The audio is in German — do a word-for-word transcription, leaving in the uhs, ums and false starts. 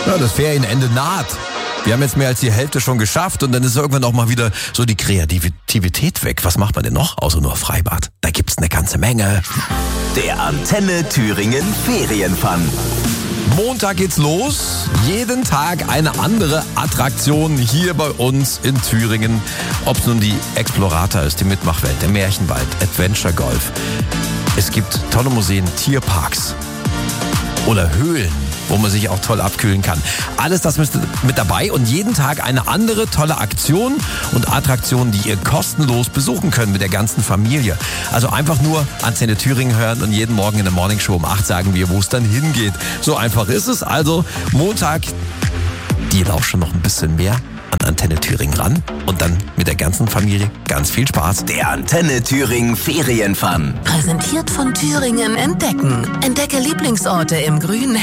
Ja, das Ferienende naht. Wir haben jetzt mehr als die Hälfte schon geschafft und dann ist irgendwann auch mal wieder so die Kreativität weg. Was macht man denn noch, außer nur Freibad? Da gibt's eine ganze Menge. Der Antenne Thüringen Ferienfun. Montag geht's los. Jeden Tag eine andere Attraktion hier bei uns in Thüringen. Ob es nun die Explorator ist, die Mitmachwelt, der Märchenwald, Adventure Golf. Es gibt tolle Museen, Tierparks oder Höhlen, wo man sich auch toll abkühlen kann. Alles das ist mit dabei und jeden Tag eine andere tolle Aktion und Attraktion, die ihr kostenlos besuchen könnt mit der ganzen Familie. Also einfach nur Antenne Thüringen hören und jeden Morgen in der Morningshow um acht sagen wir, wo es dann hingeht. So einfach ist es. Also Montag, die lauschen noch ein bisschen mehr an Antenne Thüringen ran und dann mit der ganzen Familie ganz viel Spaß. Der Antenne Thüringen Ferienfun. Präsentiert von Thüringen Entdecken. Entdecke Lieblingsorte im grünen